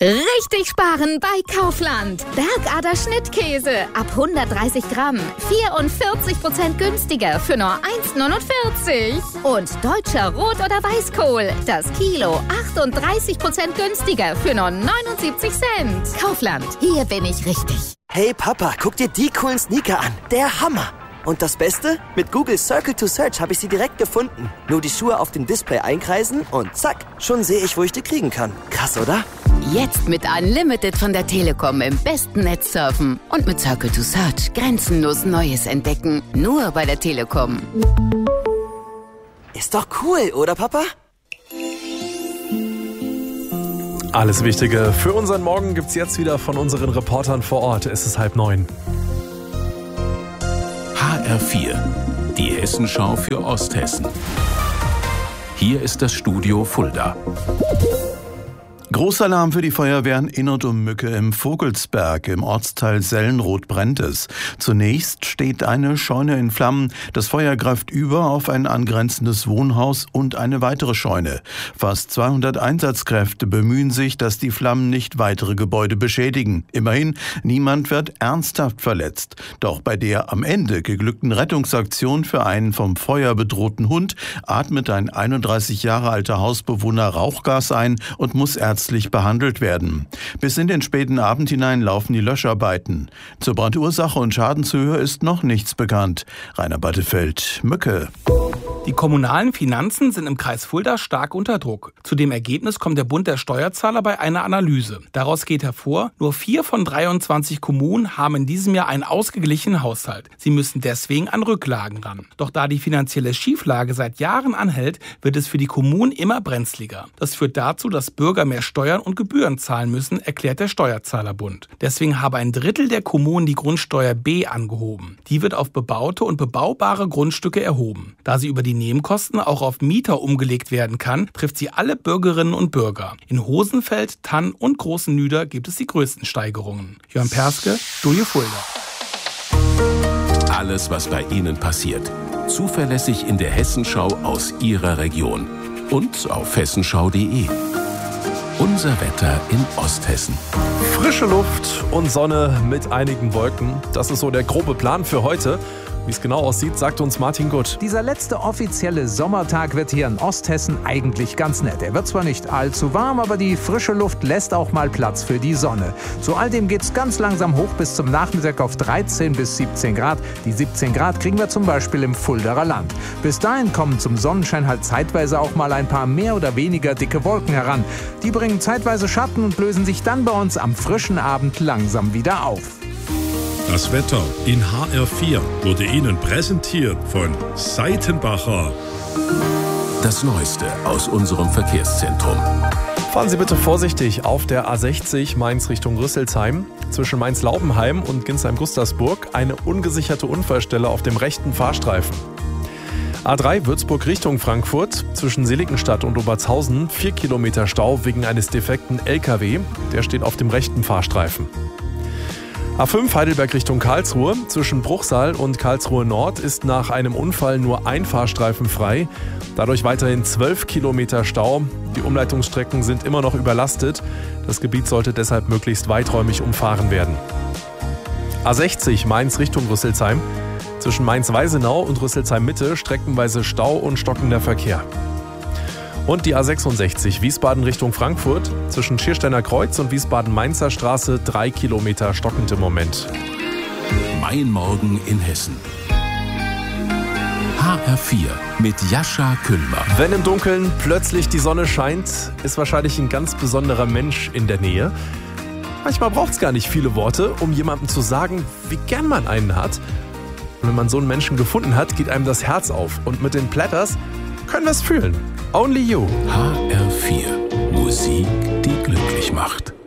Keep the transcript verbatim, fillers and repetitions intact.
Richtig sparen bei Kaufland. Bergader Schnittkäse ab hundertdreißig Gramm. vierundvierzig Prozent günstiger für nur eins Komma neunundvierzig. Und deutscher Rot- oder Weißkohl. Das Kilo achtunddreißig Prozent günstiger für nur neunundsiebzig Cent. Kaufland, hier bin ich richtig. Hey Papa, guck dir die coolen Sneaker an. Der Hammer. Und das Beste? Mit Google Circle to Search habe ich sie direkt gefunden. Nur die Schuhe auf dem Display einkreisen und zack, schon sehe ich, wo ich die kriegen kann. Krass, oder? Jetzt mit Unlimited von der Telekom im besten Netz surfen. Und mit Circle to Search grenzenlos Neues entdecken. Nur bei der Telekom. Ist doch cool, oder Papa? Alles Wichtige für unseren Morgen gibt's jetzt wieder von unseren Reportern vor Ort. Es ist halb neun. H R vier, die Hessenschau für Osthessen. Hier ist das Studio Fulda. Großalarm für die Feuerwehren Innert um Mücke im Vogelsberg. Im Ortsteil Sellenroth brennt es. Zunächst steht eine Scheune in Flammen. Das Feuer greift über auf ein angrenzendes Wohnhaus und eine weitere Scheune. Fast zweihundert Einsatzkräfte bemühen sich, dass die Flammen nicht weitere Gebäude beschädigen. Immerhin, niemand wird ernsthaft verletzt. Doch bei der am Ende geglückten Rettungsaktion für einen vom Feuer bedrohten Hund atmet ein einunddreißig Jahre alter Hausbewohner Rauchgas ein und muss ärztlich behandelt werden. Bis in den späten Abend hinein laufen die Löscharbeiten. Zur Brandursache und Schadenshöhe ist noch nichts bekannt. Rainer Battefeld, Mücke. Die kommunalen Finanzen sind im Kreis Fulda stark unter Druck. Zu dem Ergebnis kommt der Bund der Steuerzahler bei einer Analyse. Daraus geht hervor, nur vier von dreiundzwanzig Kommunen haben in diesem Jahr einen ausgeglichenen Haushalt. Sie müssen deswegen an Rücklagen ran. Doch da die finanzielle Schieflage seit Jahren anhält, wird es für die Kommunen immer brenzliger. Das führt dazu, dass Bürger mehr Steuern und Gebühren zahlen müssen, erklärt der Steuerzahlerbund. Deswegen habe ein Drittel der Kommunen die Grundsteuer B angehoben. Die wird auf bebaute und bebaubare Grundstücke erhoben. Da sie über die Nebenkosten auch auf Mieter umgelegt werden kann, trifft sie alle Bürgerinnen und Bürger. In Hosenfeld, Tann und Großen Nüder gibt es die größten Steigerungen. Jörn Perske, Studio Fulda. Alles, was bei Ihnen passiert. Zuverlässig in der Hessenschau aus Ihrer Region. Und auf hessenschau punkt de. Unser Wetter in Osthessen. Frische Luft und Sonne mit einigen Wolken. Das ist so der grobe Plan für heute. Wie es genau aussieht, sagt uns Martin Gutt. Dieser letzte offizielle Sommertag wird hier in Osthessen eigentlich ganz nett. Er wird zwar nicht allzu warm, aber die frische Luft lässt auch mal Platz für die Sonne. Zu all dem geht es ganz langsam hoch bis zum Nachmittag auf dreizehn bis siebzehn Grad. Die siebzehn Grad kriegen wir zum Beispiel im Fuldaer Land. Bis dahin kommen zum Sonnenschein halt zeitweise auch mal ein paar mehr oder weniger dicke Wolken heran. Die bringen zeitweise Schatten und lösen sich dann bei uns am frischen Abend langsam wieder auf. Das Wetter in H R vier wurde Ihnen präsentiert von Seitenbacher. Das Neueste aus unserem Verkehrszentrum. Fahren Sie bitte vorsichtig auf der A sechzig Mainz Richtung Rüsselsheim. Zwischen Mainz-Laubenheim und Ginsheim-Gustersburg eine ungesicherte Unfallstelle auf dem rechten Fahrstreifen. A drei Würzburg Richtung Frankfurt, zwischen Seligenstadt und Obertshausen vier Kilometer Stau wegen eines defekten L K W. Der steht auf dem rechten Fahrstreifen. A fünf Heidelberg Richtung Karlsruhe, zwischen Bruchsal und Karlsruhe Nord ist nach einem Unfall nur ein Fahrstreifen frei. Dadurch weiterhin zwölf Kilometer Stau. Die Umleitungsstrecken sind immer noch überlastet. Das Gebiet sollte deshalb möglichst weiträumig umfahren werden. A sechzig Mainz Richtung Rüsselsheim, zwischen Mainz-Weisenau und Rüsselsheim-Mitte streckenweise Stau und stockender Verkehr. Und die A sechsundsechzig Wiesbaden Richtung Frankfurt, zwischen Schiersteiner Kreuz und Wiesbaden-Mainzer Straße drei Kilometer stockend im Moment. Mein Morgen in Hessen. H R vier mit Jascha Küllmer. Wenn im Dunkeln plötzlich die Sonne scheint, ist wahrscheinlich ein ganz besonderer Mensch in der Nähe. Manchmal braucht es gar nicht viele Worte, um jemandem zu sagen, wie gern man einen hat. Und wenn man so einen Menschen gefunden hat, geht einem das Herz auf. Und mit den Platters können wir es fühlen. Only You. H R vier. Musik, die glücklich macht.